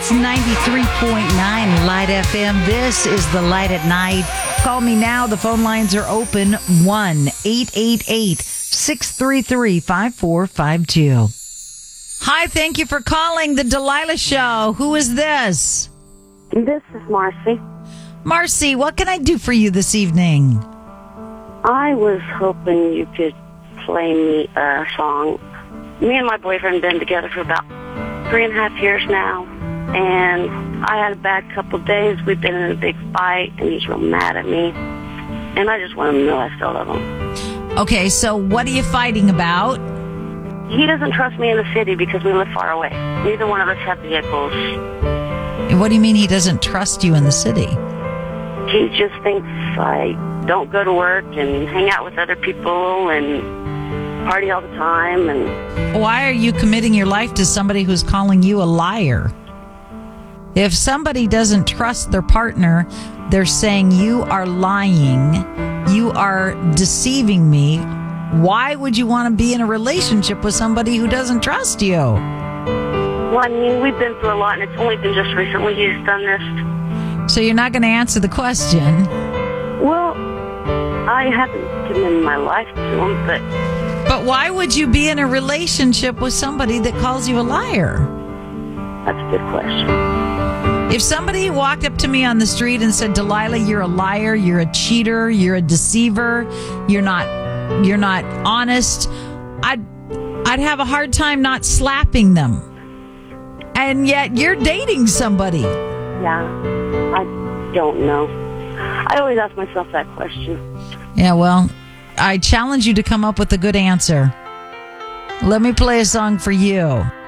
It's 93.9 Light FM. This is the Light at Night. Call me now. The phone lines are open. 1-888-633-5452. Hi, thank you for calling the Delilah Show. Who is this? This is Marcy. Marcy, what can I do for you this evening? I was hoping you could play me a song. Me and my boyfriend have been together for about 3.5 years now, and I had a bad couple of days. We've been in a big fight, and he's real mad at me, and I just want him to know I still love him. Okay, so what are you fighting about? He doesn't trust me in the city because we live far away. Neither one of us have vehicles. What do you mean he doesn't trust you in the city? He just thinks I don't go to work and hang out with other people and party all the time. And why are you committing your life to somebody who's calling you a liar? If somebody doesn't trust their partner, they're saying you are lying, you are deceiving me. Why would you want to be in a relationship with somebody who doesn't trust you? Well, I mean, we've been through a lot, and it's only been just recently he's done this. So you're not going to answer the question? Well, I haven't committed my life to him, but... But why would you be in a relationship with somebody that calls you a liar? That's a good question. If somebody walked up to me on the street and said, Delilah, you're a liar, you're a cheater, you're a deceiver, you're not honest, I'd have a hard time not slapping them. And yet you're dating somebody. Yeah, I don't know. I always ask myself that question. Yeah, well, I challenge you to come up with a good answer. Let me play a song for you.